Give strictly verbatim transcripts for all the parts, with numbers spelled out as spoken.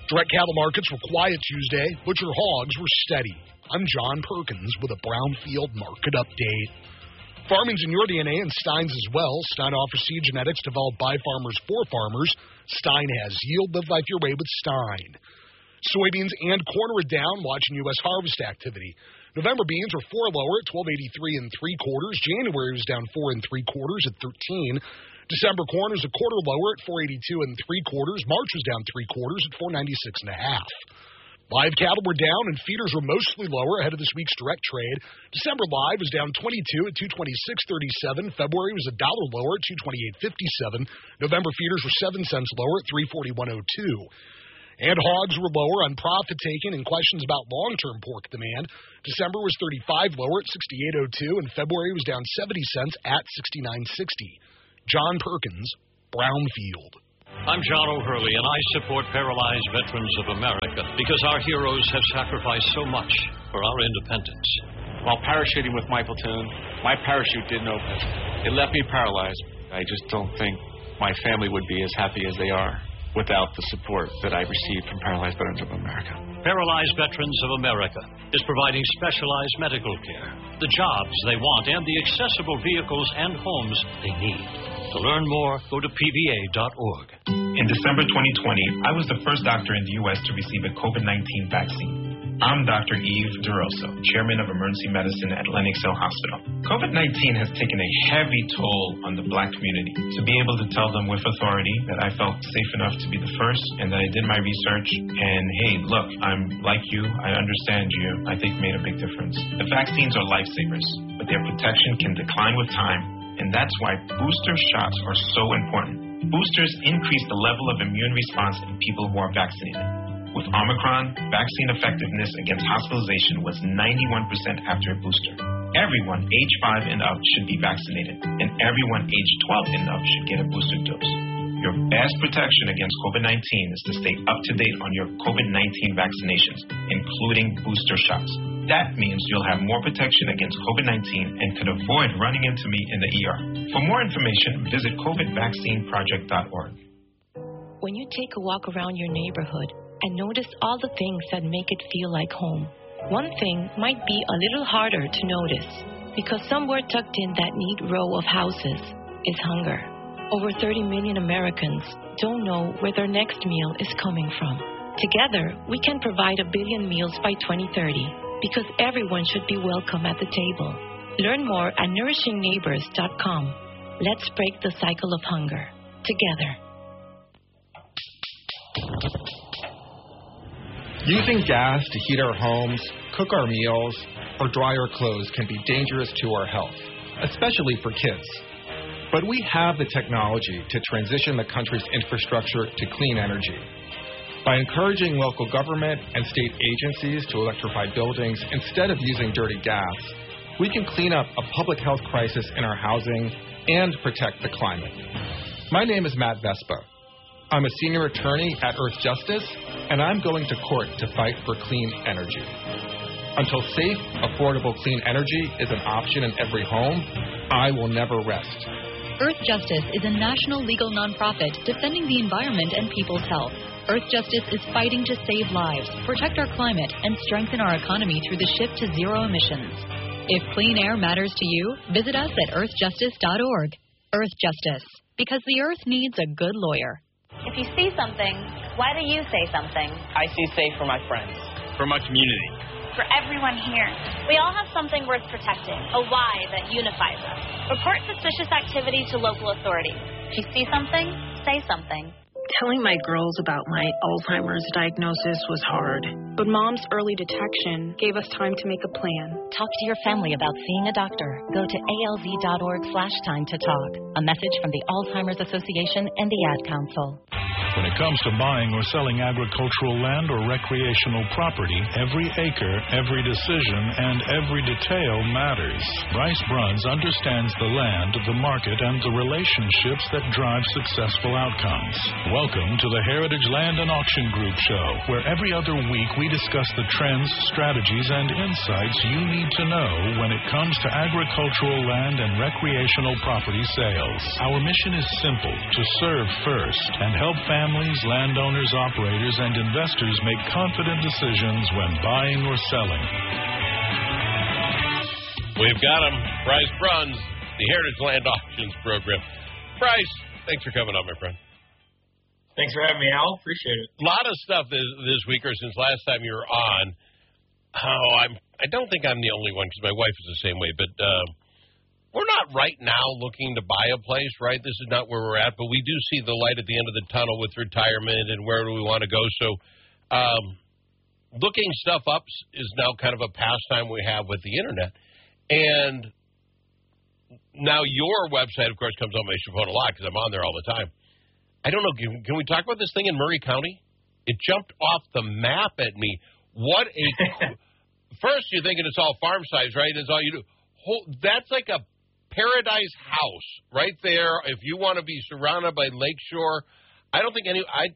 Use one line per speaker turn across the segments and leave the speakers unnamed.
Direct cattle markets were quiet Tuesday. Butcher hogs were steady. I'm John Perkins with a Brownfield market update. Farming's in your D N A and Stein's as well. Stein offers seed genetics developed by farmers for farmers. Stein has yield. Live life your way with Stein. Soybeans and corn are down, watching U S harvest activity. November beans are four lower at twelve eighty-three and three quarters. January was down four and three quarters at thirteen. December corn is a quarter lower at four eighty-two and three quarters. March was down three quarters at four ninety-six and a half. Live cattle were down and feeders were mostly lower ahead of this week's direct trade. December live was down twenty-two at two twenty-six thirty-seven. February was a dollar lower at two twenty-eight fifty-seven. November feeders were seven cents lower at three forty-one oh two. And hogs were lower on profit taking and questions about long-term pork demand. December was thirty-five lower at sixty-eight oh two, and February was down seventy cents at sixty-nine sixty. John Perkins, Brownfield.
I'm John O'Hurley, and I support Paralyzed Veterans of America because our heroes have sacrificed so much for our independence.
While parachuting with my platoon, my parachute didn't open. It left me paralyzed. I just don't think my family would be as happy as they are without the support that I received from Paralyzed Veterans of America.
Paralyzed Veterans of America is providing specialized medical care, the jobs they want, and the accessible vehicles and homes they need. To learn more, go to P V A dot org.
In December twenty twenty, I was the first doctor in the U S to receive a COVID nineteen vaccine. I'm Doctor Eve DeRosa, Chairman of Emergency Medicine at Lenox Hill Hospital. COVID nineteen has taken a heavy toll on the Black community. To be able to tell them with authority that I felt safe enough to be the first and that I did my research and, hey, look, I'm like you, I understand you, I think made a big difference. The vaccines are lifesavers, but their protection can decline with time, and that's why booster shots are so important. Boosters increase the level of immune response in people who are vaccinated. With Omicron, vaccine effectiveness against hospitalization was ninety-one percent after a booster. Everyone age five and up should be vaccinated, and everyone age twelve and up should get a booster dose. Your best protection against COVID nineteen is to stay up to date on your COVID nineteen vaccinations, including booster shots. That means you'll have more protection against COVID nineteen and could avoid running into me in the E R. For more information, visit covid vaccine project dot org.
When you take a walk around your neighborhood and notice all the things that make it feel like home, one thing might be a little harder to notice because somewhere tucked in that neat row of houses is hunger. Over thirty million Americans don't know where their next meal is coming from. Together, we can provide a billion meals by twenty thirty because everyone should be welcome at the table. Learn more at nourishing neighbors dot com. Let's break the cycle of hunger together.
Using gas to heat our homes, cook our meals, or dry our clothes can be dangerous to our health, especially for kids. But we have the technology to transition the country's infrastructure to clean energy. By encouraging local government and state agencies to electrify buildings instead of using dirty gas, we can clean up a public health crisis in our housing and protect the climate. My name is Matt Vespa. I'm a senior attorney at Earth Justice, and I'm going to court to fight for clean energy. Until safe, affordable clean energy is an option in every home, I will never rest.
Earth Justice is a national legal nonprofit defending the environment and people's health. Earth Justice is fighting to save lives, protect our climate, and strengthen our economy through the shift to zero emissions. If clean air matters to you, visit us at earth justice dot org. Earth Justice, because the earth needs a good lawyer.
If you see something, why do you say something?
I see safe for my friends,
for my community,
for everyone here. We all have something worth protecting, a why that unifies us. Report suspicious activity to local authorities. If you see something, say something.
Telling my girls about my Alzheimer's diagnosis was hard, but Mom's early detection gave us time to make a plan.
Talk to your family about seeing a doctor. Go to A L Z dot org slash time to talk. A message from the Alzheimer's Association and the Ad Council.
When it comes to buying or selling agricultural land or recreational property, every acre, every decision, and every detail matters. Bryce Bruns understands the land, the market, and the relationships that drive successful outcomes. Welcome to the Heritage Land and Auction Group Show, where every other week we discuss the trends, strategies, and insights you need to know when it comes to agricultural land and recreational property sales. Our mission is simple: to serve first and help families families, landowners, operators, and investors make confident decisions when buying or selling.
We've got him, Bryce Bruns, the Heritage Land Auctions Program. Bryce, thanks for coming on, my friend.
Thanks for having me, Al. Appreciate it.
A lot of stuff this, this week or since last time you were on. Oh, I'm, I don't think I'm the only one because my wife is the same way. But uh, we're not right now looking to buy a place, right? This is not where we're at. But we do see the light at the end of the tunnel with retirement and where do we want to go. So um, looking stuff up is now kind of a pastime we have with the Internet. And now your website, of course, comes on my phone a lot because I'm on there all the time. I don't know. Can, can we talk about this thing in Murray County? It jumped off the map at me. What a first you're thinking it's all farm size, right? It's all you do. Whole, that's like a paradise house right there. If you want to be surrounded by lakeshore, I don't think any. I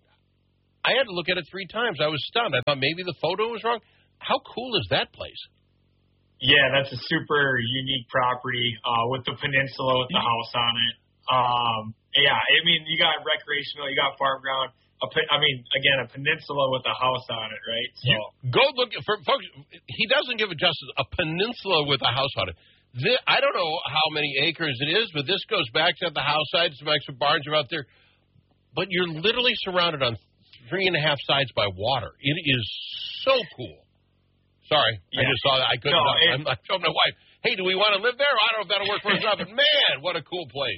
I had to look at it three times. I was stunned. I thought maybe the photo was wrong. How cool is that place?
Yeah, that's a super unique property uh, with the peninsula with the house on it. Um, yeah, I mean, you got recreational, you got farm ground. A, I mean, again, a peninsula with a house on it, right? So
you go look for folks. He doesn't give it justice. A peninsula with a house on it. This, I don't know how many acres it is, but this goes back to the house side. Some extra barns are out there, but you're literally surrounded on three and a half sides by water. It is so cool. Sorry, yeah. I just saw that. I couldn't. No, it, I told my wife, "Hey, do we want to live there? I don't know if that'll work for us or not." But man, what a cool place!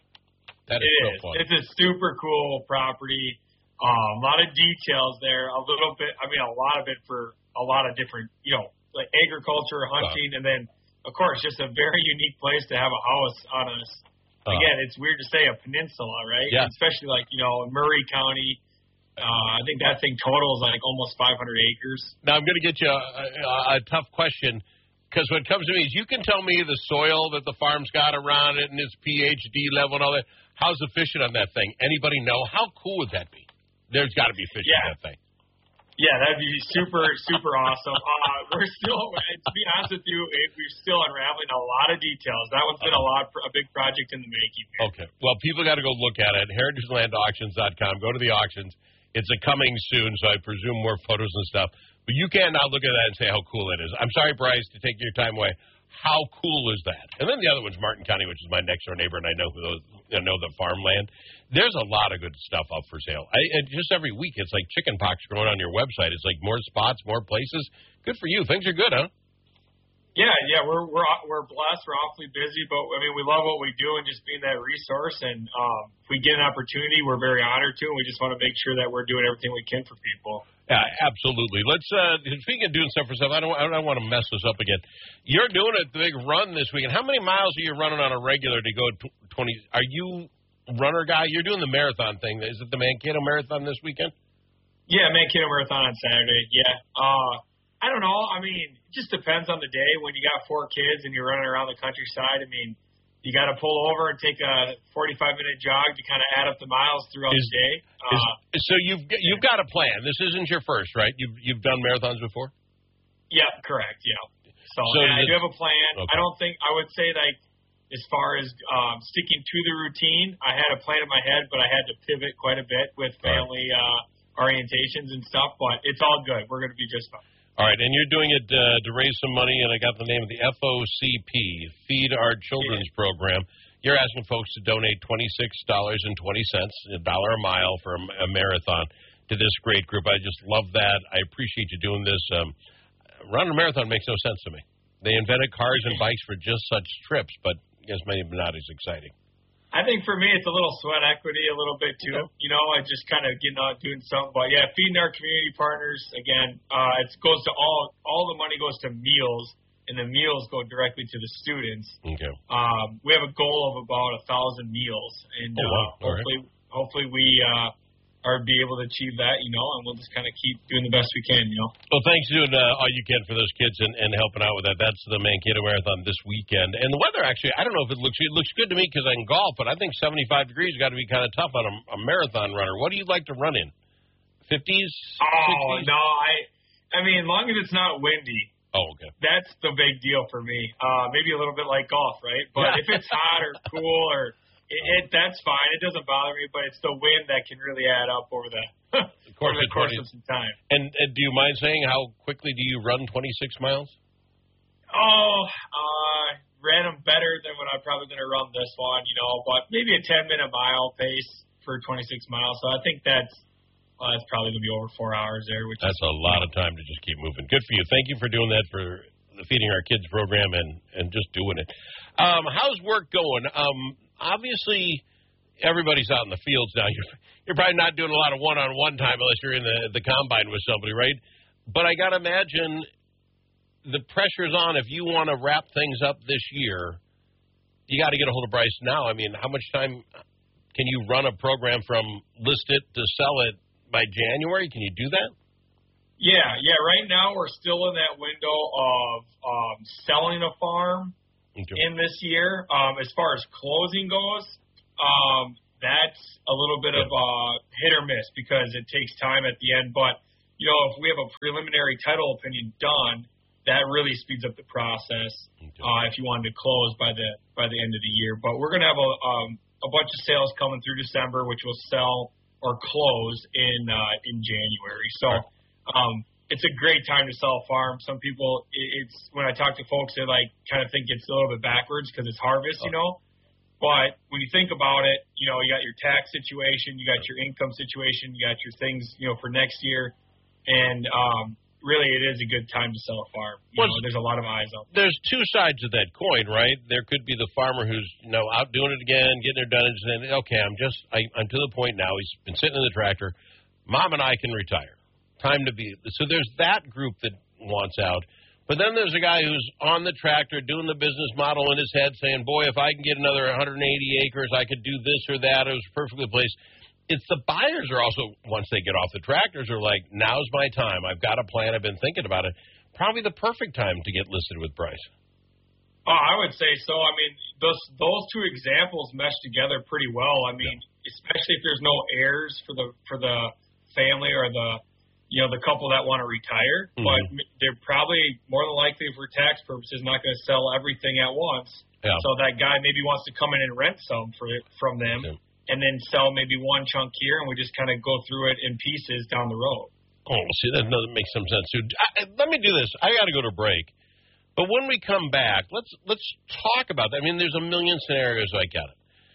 That is,
it
so
is.
fun.
It's a super cool property. Um, a lot of details there. A little bit. I mean, a lot of it for a lot of different, you know, like agriculture, hunting, uh, and then of course, just a very unique place to have a house on a. Uh, again, it's weird to say a peninsula, right?
Yeah.
Especially like you know, in Murray County. Uh, I think that thing totals like almost five hundred acres.
Now, I'm going to get you a, a, a tough question because when it comes to me, is you can tell me the soil that the farm's got around it and its pH D level and all that. How's the fishing on that thing? Anybody know? How cool would that be? There's got to be fish
yeah.
in that thing.
Yeah, that'd be super, super awesome. Uh, we're still, to be honest with you, we're still unraveling a lot of details. That one's been a lot, a big project in the making.
Okay. Well, people got to go look at it. heritage land auctions dot com. Go to the auctions. It's a coming soon, so I presume more photos and stuff. But you can't now look at that and say how cool it is. I'm sorry, Bryce, to take your time away. How cool is that? And then the other one's Martin County, which is my next door neighbor, and I know who those, I know the farmland. There's a lot of good stuff up for sale. I, and just every week, it's like chicken pox growing on your website. It's like more spots, more places. Good for you. Things are good, huh?
Yeah, yeah, we're we're we're blessed. We're awfully busy, but I mean, we love what we do and just being that resource. And um, if we get an opportunity, we're very honored to, and we just want to make sure that we're doing everything we can for people.
Yeah, absolutely. Let's uh, speaking of doing stuff for stuff, I don't I don't want to mess this up again. You're doing a big run this weekend. How many miles are you running on a regular to go twenty? Are you runner guy? You're doing the marathon thing. Is it the Mankato Marathon this weekend?
Yeah, Mankato Marathon on Saturday. Yeah. Uh, I don't know. I mean, it just depends on the day. When you got four kids and you're running around the countryside, I mean, you got to pull over and take a forty-five minute jog to kind of add up the miles throughout
is,
the day.
Is,
uh,
so you've you've got a plan. This isn't your first, right? You've you've done marathons before.
Yeah, correct. Yeah. So,
so
yeah,
this,
I do have a plan.
Okay.
I don't think I would say like as far as um, sticking to the routine. I had a plan in my head, but I had to pivot quite a bit with family uh, orientations and stuff. But it's all good. We're going to be just fine.
All right, and you're doing it uh, to raise some money, and I got the name of the F O C P, Feed Our Children's yeah. Program. You're asking folks to donate twenty-six dollars and twenty cents, a dollar a mile for a, a marathon to this great group. I just love that. I appreciate you doing this. Um, running a marathon makes no sense to me. They invented cars and bikes for just such trips, but I guess maybe not as exciting.
I think for me, it's a little sweat equity, a little bit too. Okay. You know, I just kind of getting out doing something. But yeah, feeding our community partners again. Uh, it goes to all. All the money goes to meals, and the meals go directly to the students.
Okay.
Um, we have a goal of about a thousand meals, and
oh, wow.
uh, hopefully, right. hopefully we uh, are be able to achieve that. You know, and we'll just kind of keep doing the best we can. You know.
Well, thanks for doing uh, all you can for those kids and, and helping out with that. That's the Mankato Marathon this weekend. And the weather, actually, I don't know if it looks it looks good to me because I can golf, but I think seventy-five degrees got to be kind of tough on a, a marathon runner. What do you like to run in? fifties?
Oh,
sixties?
no. I I mean, as long as it's not windy.
Oh, okay.
That's the big deal for me. Uh, maybe a little bit like golf, right? But
yeah.
if it's hot or cool or it, it that's fine. It doesn't bother me, but it's the wind that can really add up over the over the course of some time.
And, and do you mind saying how quickly do you run twenty-six miles?
Oh, uh, ran them better than what I'm probably going to run this one, you know, but maybe a ten-minute mile pace for twenty-six miles. So I think that's well, that's probably going to be over four hours there. Which
That's
is
a lot of time to just keep moving. Good for you. Thank you for doing that for the Feeding Our Kids program and, and just doing it. Um, how's work going? Um, obviously, everybody's out in the fields now. You're, you're probably not doing a lot of one-on-one time unless you're in the, the combine with somebody, right? But I got to imagine the pressure's on. If you want to wrap things up this year, you got to get a hold of Bryce now. I mean, how much time can you run a program from list it to sell it by January? Can you do that?
Yeah, yeah. Right now we're still in that window of um, selling a farm okay. in this year. Um, as far as closing goes, um, that's a little bit of a hit or miss because it takes time at the end. But, you know, if we have a preliminary title opinion done, that really speeds up the process okay. uh, if you wanted to close by the by the end of the year. But we're going to have a, um, a bunch of sales coming through December, which will sell or close in uh, in January. So um, it's a great time to sell a farm. Some people, it's when I talk to folks, they like kind of think it's a little bit backwards because it's harvest, you know. But when you think about it, you know, you got your tax situation, you got your income situation, you got your things, you know, for next year, and um, really, it is a good time to sell a farm. You well, know, there's a lot of eyes on it.
There's two sides of that coin, right? There could be the farmer who's, you know, out doing it again, getting it done, and saying, okay, I'm just, I, I'm to the point now. He's been sitting in the tractor. Mom and I can retire. Time to be. So there's that group that wants out. But then there's a guy who's on the tractor doing the business model in his head saying, boy, if I can get another one hundred eighty acres, I could do this or that. It was perfectly placed. It's the buyers are also, once they get off the tractors, are like, now's my time. I've got a plan. I've been thinking about it. Probably the perfect time to get listed with Bryce.
Oh, I would say so. I mean, those those two examples mesh together pretty well. I mean, yeah. especially if there's no heirs for the for the family or the you know the couple that want to retire. Mm-hmm. But they're probably more than likely, for tax purposes, not going to sell everything at once.
Yeah.
So that guy maybe wants to come in and rent some for from them. Yeah. And then sell maybe one chunk here, and we just kind of go through it in pieces down the road.
Oh, see, that doesn't make some sense, dude. I, let me do this. I got to go to break. But when we come back, let's let's talk about that. I mean, there's a million scenarios like that.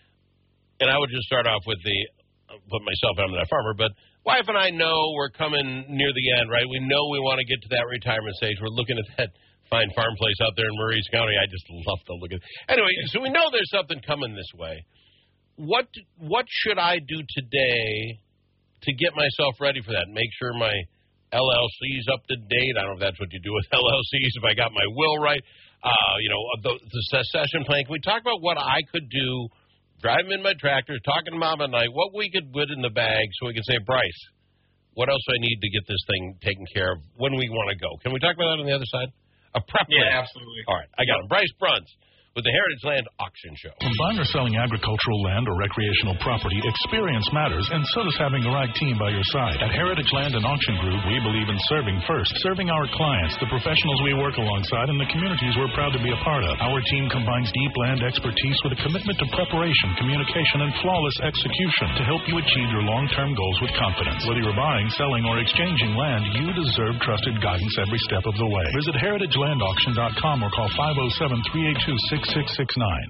And I would just start off with the, I'll put myself out, I'm not a farmer, but wife and I know we're coming near the end, right? We know we want to get to that retirement stage. We're looking at that fine farm place out there in Maurice County. I just love to look at it. Anyway, so we know there's something coming this way. What what should I do today to get myself ready for that? Make sure my L L C's up to date. I don't know if that's what you do with L L Cs. If I got my will right, uh, you know, the, the succession plan. Can we talk about what I could do? Driving in my tractor, talking to Mom at night. What we could put in the bag so we can say, Bryce, what else do I need to get this thing taken care of when we want to go? Can we talk about that on the other side? A prep
Yeah,
plan.
absolutely.
All right, I got him. Bryce Bruns with the Heritage Land Auction Show.
When buying or selling agricultural land or recreational property, experience matters, and so does having the right team by your side. At Heritage Land and Auction Group, we believe in serving first, serving our clients, the professionals we work alongside, and the communities we're proud to be a part of. Our team combines deep land expertise with a commitment to preparation, communication, and flawless execution to help you achieve your long-term goals with confidence. Whether you're buying, selling, or exchanging land, you deserve trusted guidance every step of the way. Visit heritage land auction dot com or call five oh seven, three eight two, six six six nine.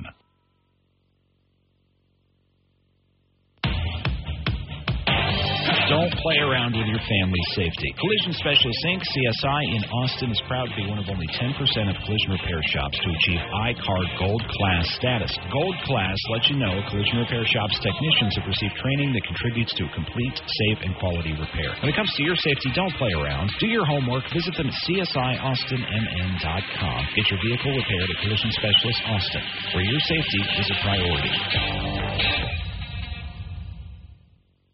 Don't play around with your family's safety. Collision Specialist Incorporated, C S I in Austin, is proud to be one of only ten percent of collision repair shops to achieve I C A R Gold Class status. Gold Class lets you know collision repair shops' technicians have received training that contributes to a complete, safe, and quality repair. When it comes to your safety, don't play around. Do your homework. Visit them at C S I Austin M N dot com. Get your vehicle repaired at Collision Specialist Austin, where your safety is a priority.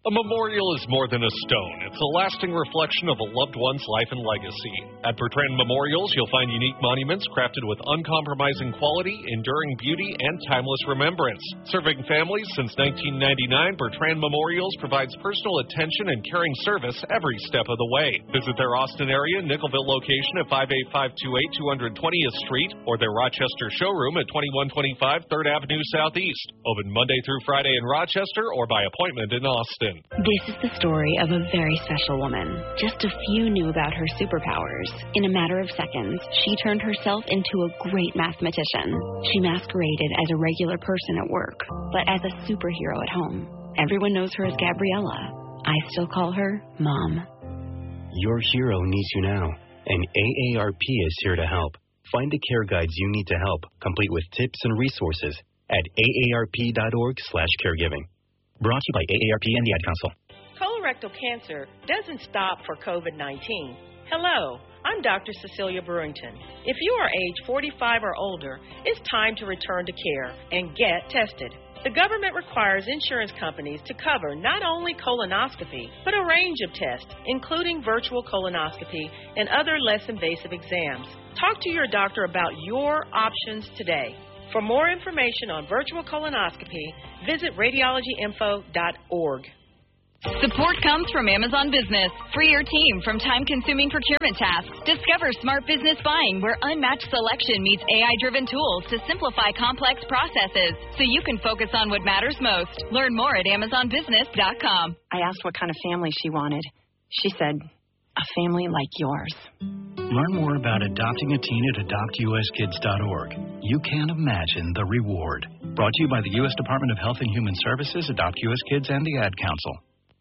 A memorial is more than a stone. It's a lasting reflection of a loved one's life and legacy. At Bertrand Memorials, you'll find unique monuments crafted with uncompromising quality, enduring beauty, and timeless remembrance. Serving families since nineteen ninety-nine, Bertrand Memorials provides personal attention and caring service every step of the way. Visit their Austin area, Nickelville location at five eight five two eight two hundred twentieth Street or their Rochester showroom at twenty-one twenty-five third Avenue Southeast. Open Monday through Friday in Rochester or by appointment in Austin.
This is the story of a very special woman. Just a few knew about her superpowers. In a matter of seconds, she turned herself into a great mathematician. She masqueraded as a regular person at work, but as a superhero at home. Everyone knows her as Gabriella. I still call her Mom.
Your hero needs you now, and A A R P is here to help. Find the care guides you need to help, complete with tips and resources at A A R P dot org slash caregiving. Brought to you by A A R P and the Ad Council.
Colorectal cancer doesn't stop for COVID nineteen. Hello, I'm Doctor Cecilia Brewington. If you are age forty-five or older, it's time to return to care and get tested. The government requires insurance companies to cover not only colonoscopy, but a range of tests, including virtual colonoscopy and other less invasive exams. Talk to your doctor about your options today. For more information on virtual colonoscopy, visit radiology info dot org.
Support comes from Amazon Business. Free your team from time-consuming procurement tasks. Discover smart business buying where unmatched selection meets A I-driven tools to simplify complex processes so you can focus on what matters most. Learn more at amazon business dot com.
I asked what kind of family she wanted. She said, a family like yours.
Learn more about adopting a teen at adopt u s kids dot org. You can't imagine the reward. Brought to you by the U S Department of Health and Human Services, Adopt U S Kids, and the Ad Council.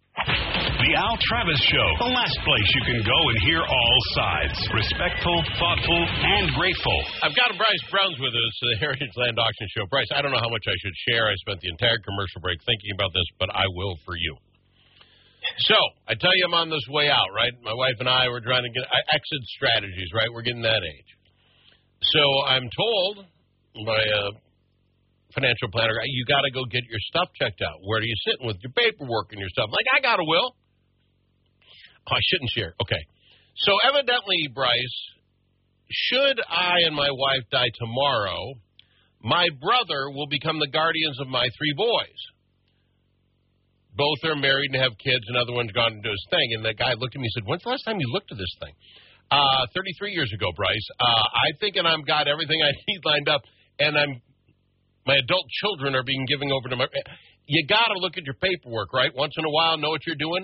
The Al Travis Show, the last place you can go and hear all sides. Respectful, thoughtful, and grateful.
I've got Bryce Brown's with us, the Heritage Land Auction Show. Bryce, I don't know how much I should share. I spent the entire commercial break thinking about this, but I will for you. So, I tell you I'm on this way out, right? My wife and I were trying to get exit strategies, right? We're getting that age. So, I'm told by a financial planner, you got to go get your stuff checked out. Where are you sitting with your paperwork and your stuff? Like, I got a will. Oh, I shouldn't share. Okay. So, evidently, Bryce, should I and my wife die tomorrow, my brother will become the guardians of my three boys. Both are married and have kids. Another one's gone to do his thing. And the guy looked at me and said, when's the last time you looked at this thing? Uh, thirty-three years ago, Bryce. Uh, I'm thinking I've got everything I need lined up, and I'm my adult children are being given over to my... You got to look at your paperwork, right? Once in a while, know what you're doing.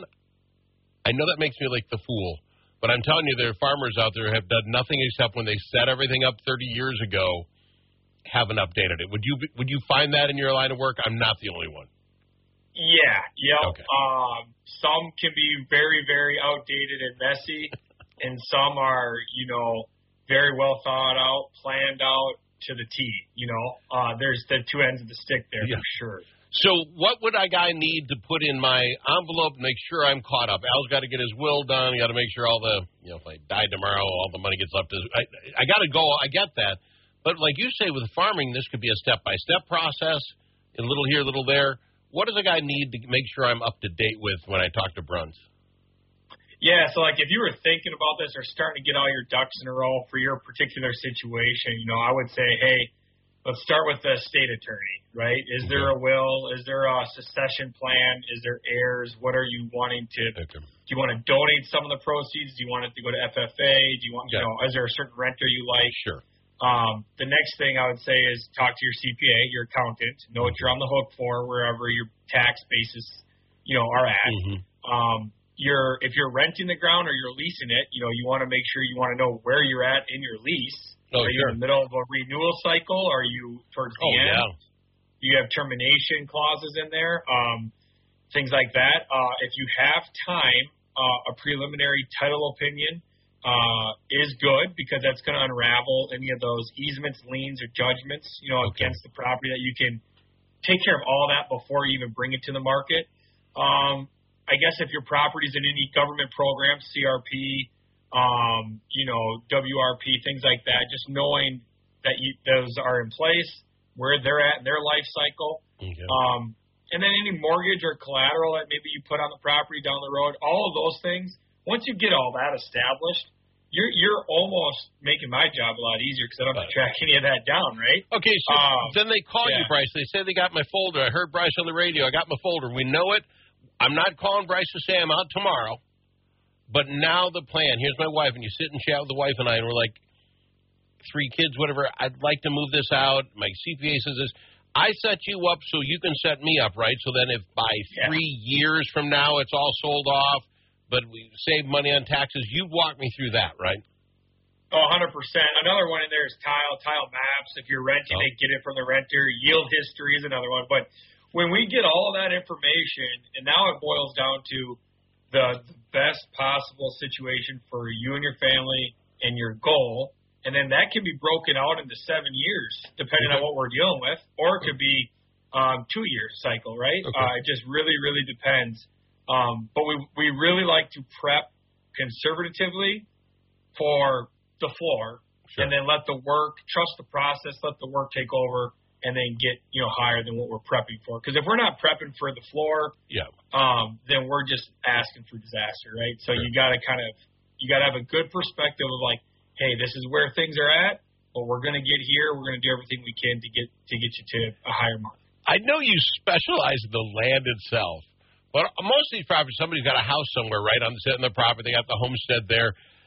I know that makes me like the fool, but I'm telling you, there are farmers out there who have done nothing except when they set everything up thirty years ago, haven't updated it. Would you would you find that in your line of work? I'm not the only one.
Yeah, yeah.
Okay.
Um, some can be very, very outdated and messy, and some are, you know, very well thought out, planned out to the T. You know, uh, there's the two ends of the stick there
yeah.
for sure.
So what would a guy need to put in my envelope to make sure I'm caught up? Al's got to get his will done. Got to make sure all the, you know, if I die tomorrow, all the money gets left. I, I got to go. I get that. But like you say, with farming, this could be a step-by-step process, a little here, a little there. What does a guy need to make sure I'm up to date with when I talk to Bruns?
Yeah, so like if you were thinking about this or starting to get all your ducks in a row for your particular situation, you know, I would say, hey, let's start with the state attorney, right? Is there a will? Is there a succession plan? Is there heirs? What are you wanting to okay. – do you want to donate some of the proceeds? Do you want it to go to F F A? Do you want yeah. – you know, is there a certain renter you like?
Sure.
Um, the next thing I would say is talk to your C P A, your accountant, know what you're on the hook for wherever your tax bases, you know, are at.
Mm-hmm.
Um, you're if you're renting the ground or you're leasing it, you know, you want to make sure you want to know where you're at in your lease.
Oh,
are you
sure.
in the middle of a renewal cycle? Are you towards the
oh,
end?
Yeah.
Do you have termination clauses in there? Um, things like that. Uh, if you have time, uh, a preliminary title opinion Uh, is good because that's going to unravel any of those easements, liens, or judgments, you know, okay. against the property that you can take care of all that before you even bring it to the market. Um, I guess if your property is in any government program, C R P, um, you know, W R P, things like that, just knowing that you, those are in place, where they're at in their life cycle.
Okay.
Um, and then any mortgage or collateral that maybe you put on the property down the road, all of those things, once you get all that established, you're you're almost making my job a lot easier because I don't have to track any of that down, right?
Okay, so
um,
then they call
yeah.
you, Bryce. They say they got my folder. I heard Bryce on the radio. I got my folder. We know it. I'm not calling Bryce to say I'm out tomorrow. But now the plan. Here's my wife, and you sit and chat with the wife and I, and we're like, three kids, whatever. I'd like to move this out. My C P A says this. I set you up so you can set me up, right? So then if by
yeah.
three years from now it's all sold off, but we save money on taxes, you walk me through that, right?
Oh, one hundred percent. Another one in there is tile, tile maps. If you're renting, oh. they get it from the renter. Yield history is another one. But when we get all of that information, and now it boils down to the, the best possible situation for you and your family and your goal, and then that can be broken out into seven years, depending mm-hmm. on what we're dealing with, or it could be um, two-year cycle, right?
Okay.
Uh, it just really, really depends. Um, but we we really like to prep conservatively for the floor, sure. and then let the work, trust the process, let the work take over, and then get you know higher than what we're prepping for. Because if we're not prepping for the floor,
yeah,
um, then we're just asking for disaster, right? So sure. you got to kind of you got to have a good perspective of like, hey, this is where things are at, but we're going to get here. We're going to do everything we can to get to get you to a higher mark.
I know you specialize in the land itself. But most of these properties, somebody's got a house somewhere, right, on the, on the property. They got the homestead there.